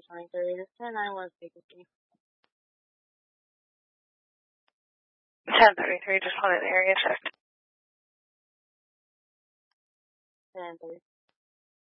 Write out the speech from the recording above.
2023. This 1091 speaking to you. 1033, just wanted an area checked. 1030.